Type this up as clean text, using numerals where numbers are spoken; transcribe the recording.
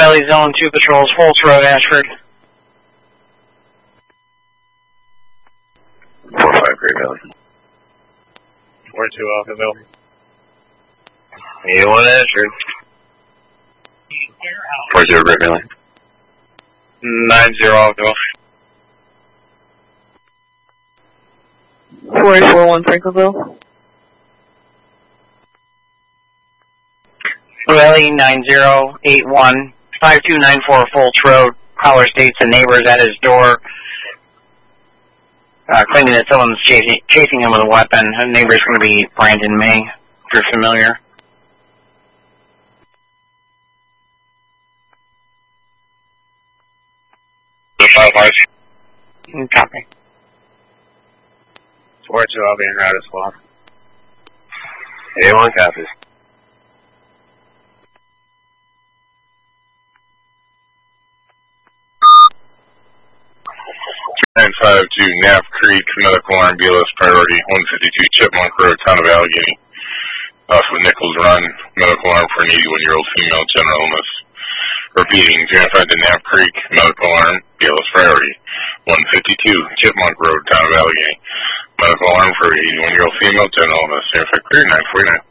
Valley Zone 2 patrols, Holtz Road, Ashford. 4-5, Great Valley. 4-2, Alphaville. 81, Ashford. 4-0, Great Valley. 9-0, Alphaville. 4841, Frankleville. Raleigh 9081, 5294 Fultz Road. Caller states the neighbor is at his door, claiming that someone's chasing him with a weapon. The neighbor's going to be Brandon May, if you're familiar. Copy. 4-2, I'll be en route as well. A1 copies. 952 Knapp Creek, medical arm, BLS priority, 152 Chipmunk Road, town of Allegheny. Off of Nichols Run, medical arm for an 81-year-old female, general illness. Repeating, 305 to Knapp Creek, medical arm, BLS priority, 152 Chipmunk Road, town of Allegheny. Medical arm for an 81-year-old female, general illness. 305 clear, 949.